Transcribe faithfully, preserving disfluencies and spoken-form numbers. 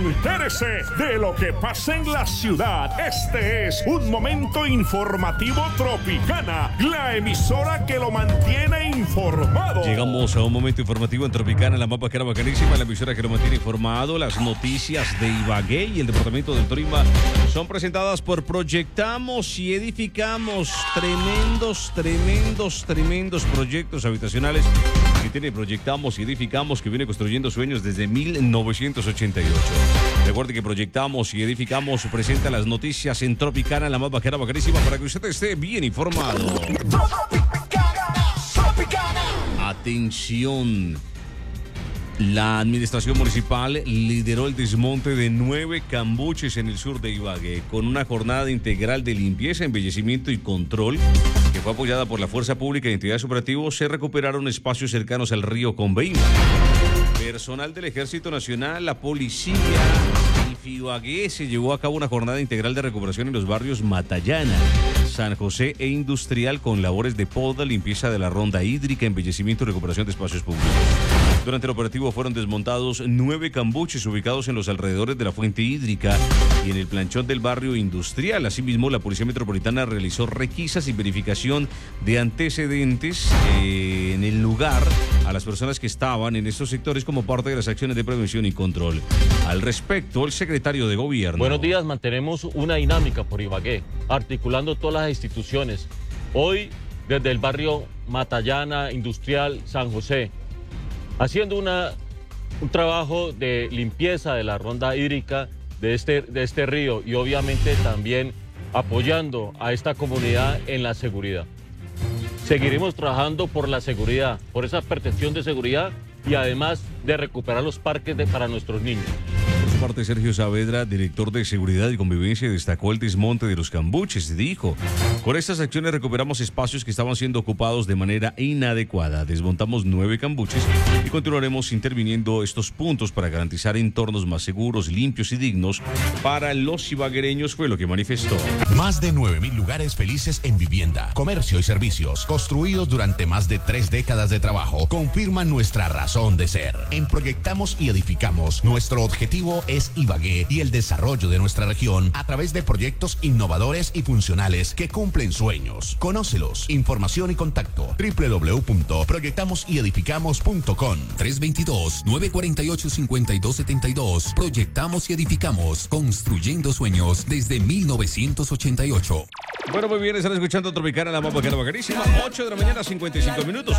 Entérese de lo que pasa en la ciudad. Este es un momento informativo Tropicana, la emisora que lo mantiene informado. Llegamos a un momento informativo en Tropicana, la más bacana, bacanísima, la emisora que lo mantiene informado. Las noticias de Ibagué y el departamento del Tolima son presentadas por Proyectamos y Edificamos. Tremendos, tremendos, tremendos proyectos habitacionales que tiene Proyectamos y Edificamos, que viene construyendo sueños desde mil novecientos ochenta y ocho. Recuerde que Proyectamos y Edificamos presenta las noticias en Tropicana, la más bacana, bacanísima, para que usted esté bien informado. Atención. La administración municipal lideró el desmonte de nueve cambuches en el sur de Ibagué, con una jornada integral de limpieza, embellecimiento y control que fue apoyada por la Fuerza Pública y entidades operativas. Se recuperaron espacios cercanos al río Conveima. Personal del Ejército Nacional, la policía y Ibagué se llevó a cabo una jornada integral de recuperación en los barrios Matallana, San José e Industrial, con labores de poda, limpieza de la ronda hídrica, embellecimiento y recuperación de espacios públicos. Durante el operativo fueron desmontados nueve cambuches ubicados en los alrededores de la fuente hídrica y en el planchón del barrio Industrial. Asimismo, la Policía Metropolitana realizó requisas y verificación de antecedentes eh, en el lugar a las personas que estaban en estos sectores como parte de las acciones de prevención y control. Al respecto, el secretario de Gobierno. Buenos días, mantenemos una dinámica por Ibagué, articulando todas las instituciones. Hoy, desde el barrio Matallana, Industrial, San José, haciendo una, un trabajo de limpieza de la ronda hídrica de este, de este río y obviamente también apoyando a esta comunidad en la seguridad. Seguiremos trabajando por la seguridad, por esa percepción de seguridad y además de recuperar los parques de, para nuestros niños. Por su parte, Sergio Saavedra, director de Seguridad y Convivencia, destacó el desmonte de los cambuches. Dijo: con estas acciones recuperamos espacios que estaban siendo ocupados de manera inadecuada. Desmontamos nueve cambuches y continuaremos interviniendo estos puntos para garantizar entornos más seguros, limpios y dignos para los ibaguereños, fue lo que manifestó. Más de nueve mil lugares felices en vivienda, comercio y servicios, construidos durante más de tres décadas de trabajo, confirman nuestra razón de ser. En Proyectamos y Edificamos, nuestro objetivo es Ibagué y el desarrollo de nuestra región a través de proyectos innovadores y funcionales que cumplen sueños. Conócelos. Información y contacto doble u doble u doble u punto proyectamos y edificamos punto com. tres dos dos, nueve cuatro ocho, cinco dos siete dos. Proyectamos y Edificamos, construyendo sueños desde mil novecientos ochenta y ocho. Bueno, muy bien, están escuchando Tropicana, la más bacana, bacanísima. ocho de la mañana, cincuenta y cinco minutos.